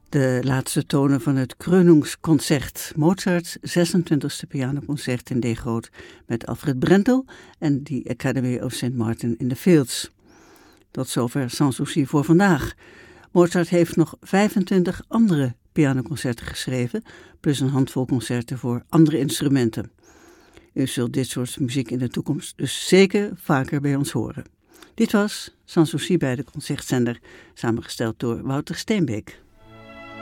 De laatste tonen van het Krönungsconcert, Mozarts 26e pianoconcert in D groot met Alfred Brendel en de Academy of St. Martin in the Fields. Tot zover Sans Souci voor vandaag. Mozart heeft nog 25 andere pianoconcerten geschreven, plus een handvol concerten voor andere instrumenten. U zult dit soort muziek in de toekomst dus zeker vaker bij ons horen. Dit was Sans Souci bij de Concertzender, samengesteld door Wouter Steenbeek.